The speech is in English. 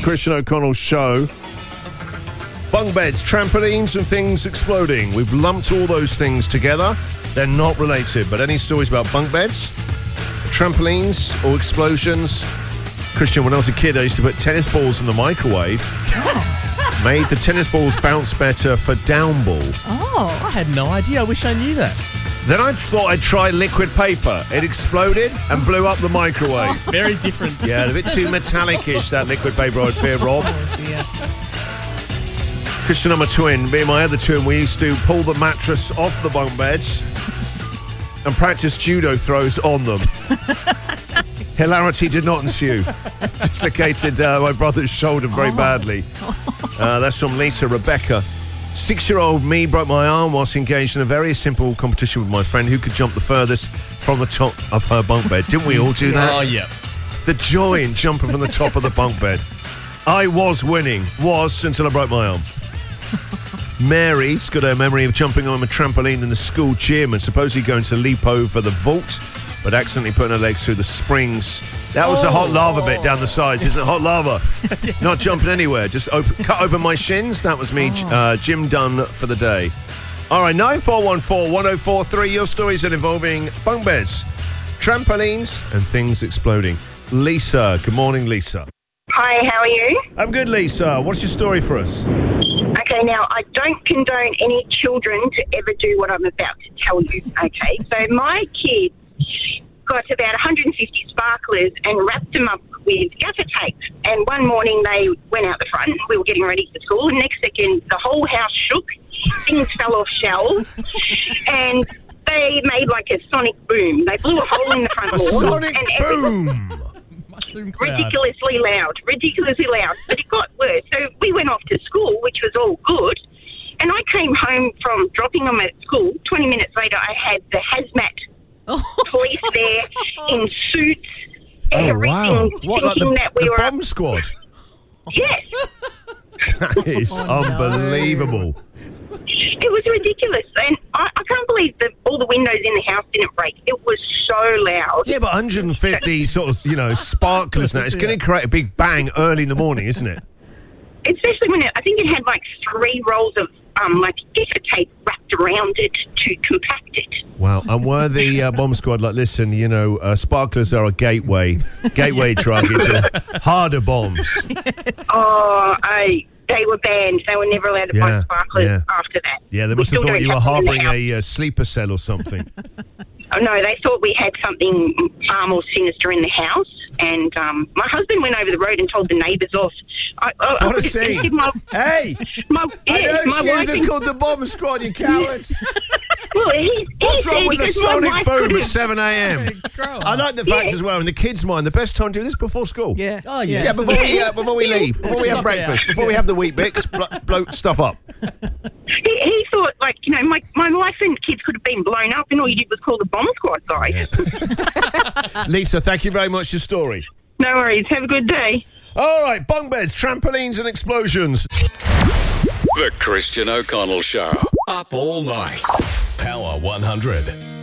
Christian O'Connell Show. Bunk beds, trampolines and things exploding. We've lumped all those things together. They're not related, but any stories about bunk beds, trampolines or explosions? Christian, when I was a kid, I used to put tennis balls in the microwave. Made the tennis balls bounce better for down ball. Oh, I had no idea. I wish I knew that. Then I thought I'd try liquid paper. It exploded and blew up the microwave. Very different. Yeah, a bit too metallic-ish, that liquid paper, I'd fear, Rob. Oh, dear. Christian, I'm a twin. Me and my other twin, we used to pull the mattress off the bunk beds and practice judo throws on them. Hilarity did not ensue. Dislocated my brother's shoulder very badly. That's from Lisa. Rebecca. 6-year-old me broke my arm whilst engaged in a very simple competition with my friend who could jump the furthest from the top of her bunk bed. Didn't we all do that? Oh, yeah. The joy in jumping from the top of the bunk bed. I was winning. Until I broke my arm. Mary's got a memory of jumping on a trampoline in the school gym and supposedly going to leap over the vault, but accidentally putting her legs through the springs. That was the hot lava bit down the sides, isn't it? Hot lava. Not jumping anywhere. Just cut open my shins. That was me, Jim done for the day. All right, 9414-1043. Your stories are involving bunk beds, trampolines, and things exploding. Lisa. Good morning, Lisa. Hi, how are you? I'm good, Lisa. What's your story for us? Okay, now, I don't condone any children to ever do what I'm about to tell you, okay? So my kids got about 150 sparklers and wrapped them up with gaffer tape. And one morning they went out the front, we were getting ready for school, and next second the whole house shook, things fell off shelves, and they made like a sonic boom. They blew a hole in the front lawn. Sonic boom! Ridiculously loud. But it got worse. So we went off to school, which was all good. And I came home from dropping them at school. 20 minutes later, I had the hazmat police there in suits. Wow. What, like the bomb squad? Yes. That is unbelievable. It was ridiculous. And I can't believe that all the windows in the house didn't break. It was so loud. Yeah, but 150 sort of, sparklers now. It's going to create a big bang early in the morning, isn't it? Especially when I think it had like 3 rolls of gaffer tape wrapped around it to compact it. Wow. And were the bomb squad like, listen, sparklers are a gateway drug into harder bombs? Yes. They were banned. They were never allowed to buy sparklers after that. Yeah, they must have thought you were harbouring a sleeper cell or something. Oh, no, they thought we had something far more sinister in the house. And my husband went over the road and told the neighbours off. What a scene. Hey! I know they're called the bomb squad, you cowards. Well, what's wrong with the sonic boom at 7 a.m? I like the fact as well, in the kids' mind, the best time to do this before school. Yeah. Oh, yeah. Yeah, before we leave, before we have breakfast, before we have the Wheat Bix, blow stuff up. He thought, my wife and kids could have been blown up, and all you did was call the bomb squad guy. Yeah. Lisa, thank you very much for your story. No worries. Have a good day. All right, bunk beds, trampolines and explosions. The Christian O'Connell Show. Up all night. Power 100.